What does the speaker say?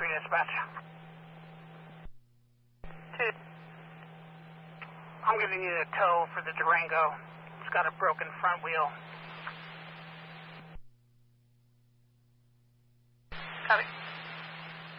dispatch. 2. I'm giving you a tow for the Durango. It's got a broken front wheel. Copy.